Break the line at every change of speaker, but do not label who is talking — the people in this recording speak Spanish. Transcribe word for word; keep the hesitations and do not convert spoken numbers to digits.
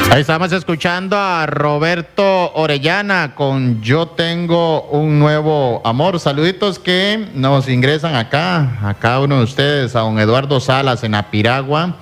Ahí estamos escuchando a Roberto Orellana con Yo tengo un nuevo amor. Saluditos que nos ingresan acá, a cada uno de ustedes, a don Eduardo Salas en Apiragua.